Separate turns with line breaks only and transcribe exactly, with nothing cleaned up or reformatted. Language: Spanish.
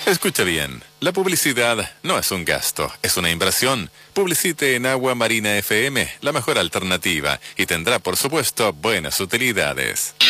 Escucha bien, la publicidad no es un gasto, es una inversión. Publicite en Agua Marina F M, la mejor alternativa, y tendrá por supuesto buenas utilidades.